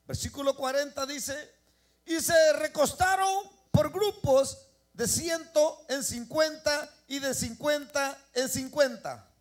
Versículo 40 dice: y se recostaron por grupos de 100 en 50 y de 50 en 50.